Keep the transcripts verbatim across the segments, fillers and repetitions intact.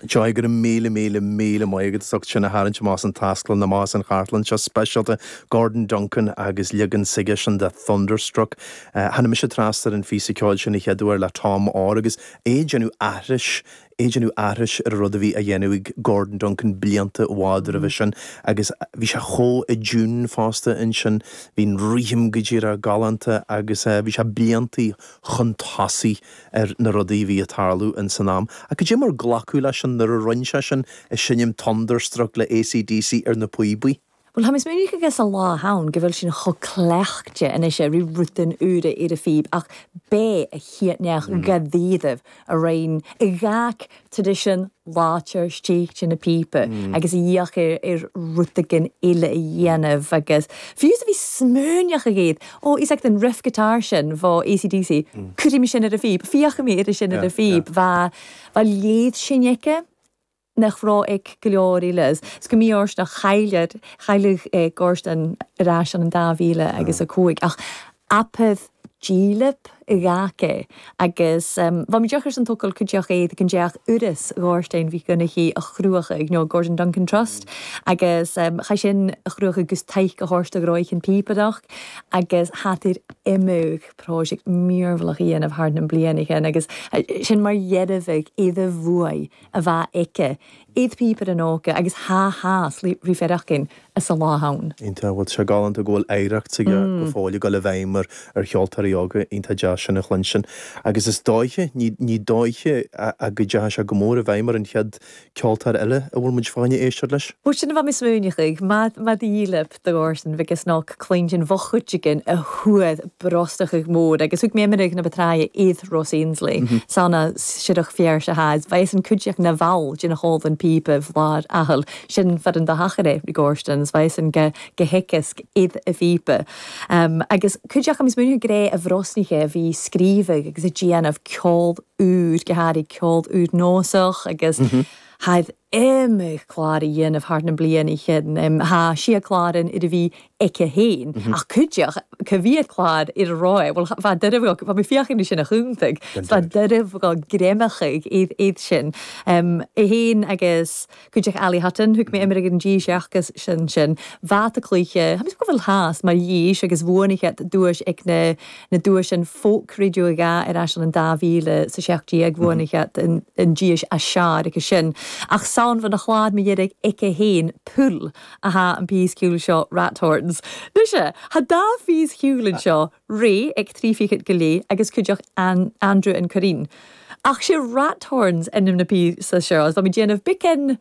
Joigur míle míle míle maigad socht sinna haint más an tasclan na más an Chartland se specialta Gordon Duncan agus ligan sige sin de Thunderstruck. Uh, Hanna mis se trastar an físa ceáil sin i cheadúir le Tom Orr agus éidirú ahris éidirú ahris ar rud a bhí a dhéanamh Gordon Duncan blianta bháidir a bhí sin agus bhí se cho i dún fásta in sin hín rihim go ddíra galanta agus uh, bhí se bliantaí chuntásaí ar na rudaí bhí a tarlú in san nám. A go dtí mar glacu leis sin nar a roinse sin is sinnim Thunderstruck le A C D C ar na puibí. Wel, ha mis mynd i gas a lá hawn, gyfel sy'n cho clechtje yn eisiau rhyw rwtyn ure i'r ffib, ach be y chiatneach mm. gaddiddaf a rein y gac tradition lácher steach in a pipe, mm. agus i iach ir, ir rwtygyn ille i yenef, agus fiws a fi smyrniach a gyd, o isag den riff guitar sin fo A C D C, mm. cwri mi sin ar y ffib, fiach am i ar y sin ar y ffib, fa, fa liedd sin yke, nach vrou ik glory les. Sku mi ors na chailig chailig eh, gorst an ras an davile agus a koig. Ach apeth gilip gake agus um, wa mi jochers an tokol kujach eid kan jach uris gorstein vi gunne hi a chruach ag no Gordon Duncan Trust agus um, cha sin a chruach agus teich a horst a groich in piepadach agus hat ir imug project muurvlach ian of hard an blianig agus uh, sin mar jedevig either vui a va ikke Eid píper an óca agus ha ha slí riferachcin as a láhaun. Inta bhil se galant a ggóil éireacht sige go fáil go le bhéimar ar cheoltar ioga inta deas sin a chlinsin. Agus is dóiche, ní dóiche a go deas a gomór a bhéimar an chead ceoltar eile a bhfuil muid fáinne éisiir leis? Bú sin bha mis múnichaig, ma dílip do górsan vigus ná clíntin bhochútigin a huad brostach ag mór agus hug méimirig na betraie Eid Ross Ainsley sana siadach fiar se haas, bheis an cúteach na bhail gin a hólan pipe vlád ahal sin fadan da hachare i górstans weisen ge gehikisk id a vipe um, agus cúteach am is múniú gré a bhrosniche hí scríve agus a gian of ceol úd gehadi ceol úd nósach agus mm-hmm. haid emig klár i dhéanamh hart na bliana chéan um, ha si a klárin idir bhí ikke héin mm-hmm. ach cúteach ca bhí a klár idir roi well fa dyrbh fa mi fiachan sin a chúntaig fa dyrbh go grémachaig iad iad sin um, i héin agus cúteach Ali Hutton hug mi imirig an dí seachgus sin sin vat a clúiche ha mis go bhfuil haas mar dhís agus bhuanighet dúis ag na na dúis an folk radio ga ar asal an dávíle sa seachtí ag bhuanighet an díis a sear ag sin ach sound van a chlád mi dhéirig ikke héin pull a ha an pís ciúil seo Rathorns. Nushe, ha da fís ciúlin seo ré ag trí fichit golé agus cúteach an Andrew and Corinne. Ach sé Rathorns ennim na pís sa seo, so mi déanamh bicin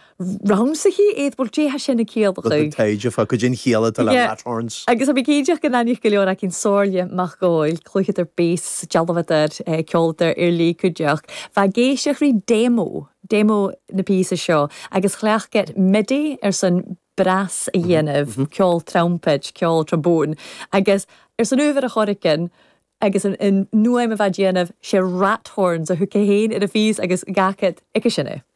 Ramsaí éad bol dé ha sin na céal chu. Teide fa go gin chéala tal Rathorns. Agus a bigéideach gan aníoch go leor ac in sóirle mach gáil, clúchad ar bés, jaldafatar, ceoltar ar lí cúdeach. Fa géiseach rí demo, demo na písa seo, agus chleachget midi ar san bras a dhéanamh, ceol trumpet, ceol trombone, agus ar san uver a choricin, agus in nuaim a bha dhéanamh sé Rathorns a thuca héin ar a fís agus gacad ice sinne.